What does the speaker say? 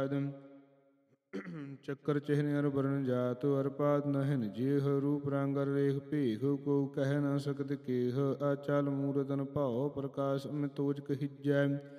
ਚੱਕਰ ਚਿਹਨ ਅਰ ਬਰਨ ਜਾਤ ਅਰ ਪਾਤ ਨਹਿਨ ਜੇਹ ਰੂਪ ਰੰਗ ਅਰ ਰੇਖ ਭੇਖ ਕੋ ਕਹਿ ਨ ਸਕਤ ਕੇਹ ਅਚਲ ਮੂਰਤਨ ਭਾਉ ਪ੍ਰਕਾਸ਼ ਅਮਿਤ ਤੋਜ ਕਹੀਜੈ